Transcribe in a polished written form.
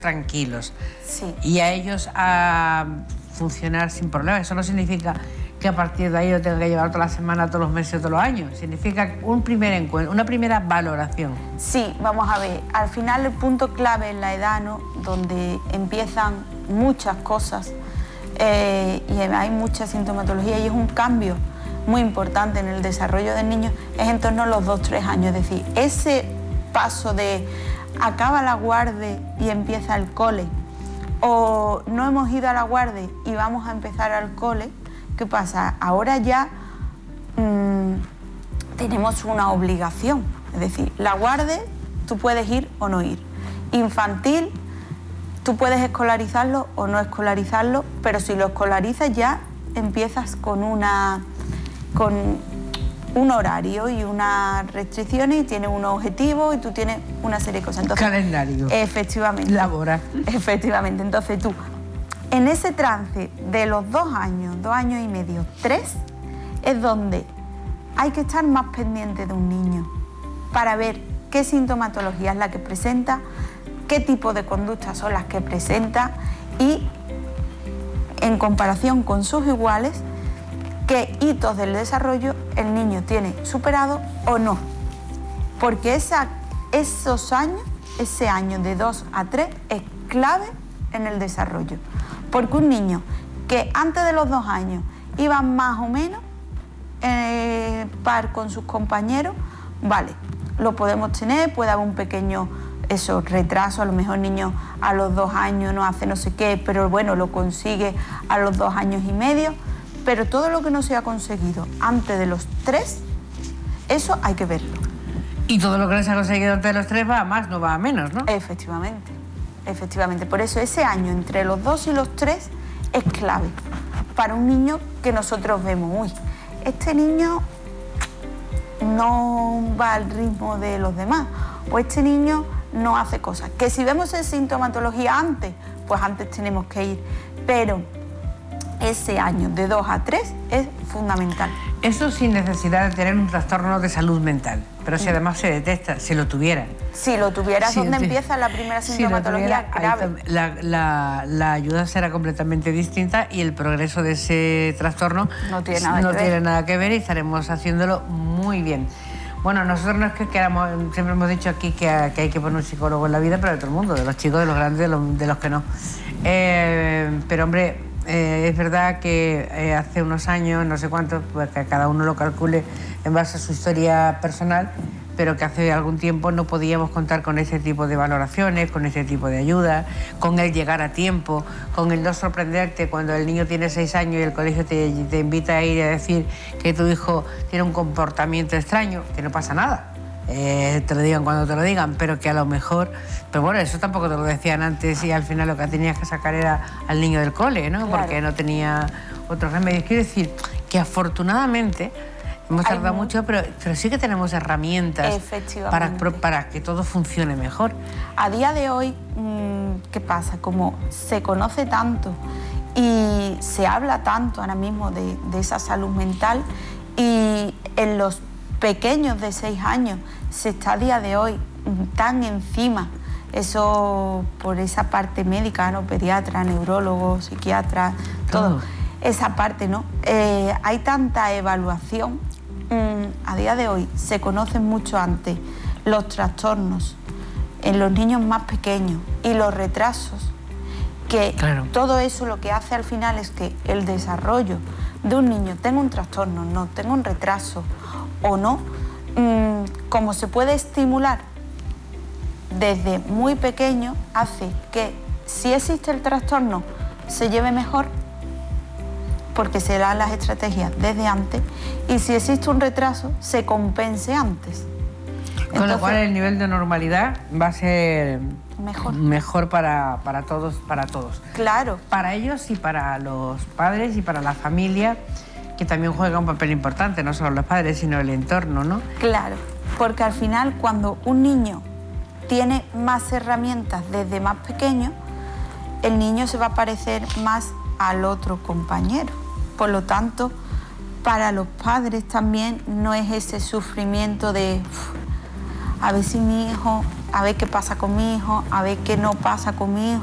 tranquilos. Sí. Y a ellos a funcionar sin problemas. Eso no significa que a partir de ahí lo tenga que llevar toda la semana, todos los meses, todos los años. Significa un primer encuentro, una primera valoración. Sí, vamos a ver. Al final el punto clave es la edad, ¿no? Donde empiezan muchas cosas y hay mucha sintomatología y es un cambio muy importante en el desarrollo del niño, es en torno a los 2-3 años. Es decir, ese paso de acaba la guardia y empieza el cole, o no hemos ido a la guardia y vamos a empezar al cole, ¿qué pasa? Ahora ya tenemos una obligación, es decir, la guardia tú puedes ir o no ir. Infantil, tú puedes escolarizarlo o no escolarizarlo, pero si lo escolarizas ya empiezas con un horario y unas restricciones y tienes unos objetivos y tú tienes una serie de cosas. Entonces, calendario. Efectivamente. Laboral. Efectivamente. Entonces tú, en ese trance de los 2 años, 2 años y medio, 3, es donde hay que estar más pendiente de un niño para ver qué sintomatología es la que presenta, qué tipo de conductas son las que presenta y, en comparación con sus iguales, qué hitos del desarrollo el niño tiene superado o no. Porque esos años, ese año de 2 a 3 es clave en el desarrollo. Porque un niño que antes de los 2 años iba más o menos par con sus compañeros, vale, lo podemos tener, puede haber un pequeño retraso, a lo mejor el niño a los 2 años no hace no sé qué, pero bueno, lo consigue a los 2 años y medio, pero todo lo que no se ha conseguido antes de los 3, eso hay que verlo. Y todo lo que no se ha conseguido antes de los 3 va a más, no va a menos, ¿no? Efectivamente, efectivamente. Por eso ese año entre los 2 y los 3 es clave para un niño que nosotros vemos, uy, este niño no va al ritmo de los demás, o este niño no hace cosas. Que si vemos esa sintomatología antes, pues antes tenemos que ir, pero ese año de 2 a 3 es fundamental. Eso sin necesidad de tener un trastorno de salud mental, pero si además se detecta, si lo tuviera. Si lo tuviera, es donde empieza la primera sintomatología grave. La ayuda será completamente distinta y el progreso de ese trastorno no tiene nada que ver y estaremos haciéndolo muy bien. Bueno, nosotros no es que queramos, siempre hemos dicho aquí que hay que poner un psicólogo en la vida, pero de todo el mundo, de los chicos, de los grandes, de los que no. Pero hombre, es verdad que hace unos años, no sé cuántos, pues que cada uno lo calcule en base a su historia personal, pero que hace algún tiempo no podíamos contar con ese tipo de valoraciones, con ese tipo de ayuda, con el llegar a tiempo, con el no sorprenderte cuando el niño tiene 6 años y el colegio te invita a ir y a decir que tu hijo tiene un comportamiento extraño, que no pasa nada. Te lo digan cuando te lo digan, pero que a lo mejor... Pero bueno, eso tampoco te lo decían antes y al final lo que tenías que sacar era al niño del cole, ¿no? Claro. Porque no tenía otros remedios. Quiero decir que afortunadamente hemos tardado mucho, pero sí que tenemos herramientas para que todo funcione mejor. A día de hoy, ¿qué pasa? Como se conoce tanto y se habla tanto ahora mismo de esa salud mental y en los pequeños de 6 años se está a día de hoy tan encima, eso por esa parte médica, ¿no? Pediatra, neurólogo, psiquiatra, todo. Esa parte, ¿no? Hay tanta evaluación, a día de hoy se conocen mucho antes los trastornos en los niños más pequeños y los retrasos, que todo eso lo que hace al final es que el desarrollo de un niño tenga un trastorno, no tenga un retraso o no, como se puede estimular desde muy pequeño, hace que si existe el trastorno se lleve mejor porque se dan las estrategias desde antes y si existe un retraso se compense antes. Con lo cual el nivel de normalidad va a ser mejor para todos. Claro. Para ellos y para los padres y para la familia, que también juega un papel importante, no solo los padres, sino el entorno, ¿no? Claro, porque al final cuando un niño tiene más herramientas desde más pequeño, el niño se va a parecer más al otro compañero. Por lo tanto, para los padres también no es ese sufrimiento de a ver si mi hijo, a ver qué pasa con mi hijo, a ver qué no pasa con mi hijo.